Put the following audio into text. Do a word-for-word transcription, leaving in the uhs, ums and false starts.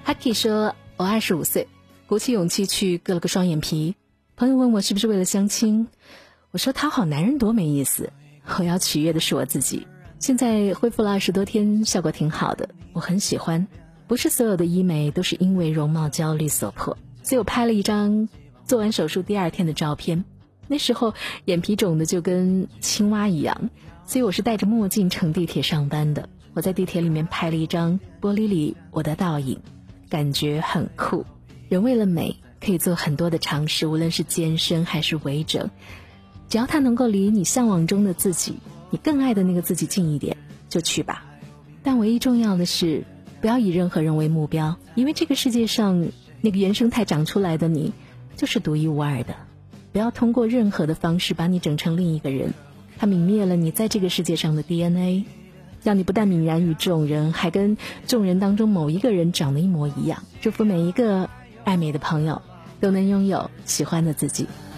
Haki 说，我二十五岁，鼓起勇气去割了个双眼皮。朋友问我是不是为了相亲，我说讨好男人多没意思，我要取悦的是我自己。现在恢复了二十多天，效果挺好的，我很喜欢。不是所有的医美都是因为容貌焦虑所迫，所以我拍了一张做完手术第二天的照片。那时候眼皮肿的就跟青蛙一样，所以我是戴着墨镜乘地铁上班的。我在地铁里面拍了一张玻璃里我的倒影，感觉很酷。人为了美可以做很多的尝试，无论是健身还是微整，只要它能够离你向往中的自己，你更爱的那个自己近一点，就去吧。但唯一重要的是，不要以任何人为目标，因为这个世界上那个原生态长出来的你就是独一无二的。不要通过任何的方式把你整成另一个人，它泯灭了你在这个世界上的 D N A， 让你不但泯然于众人，还跟众人当中某一个人长得一模一样。祝福每一个爱美的朋友都能拥有喜欢的自己。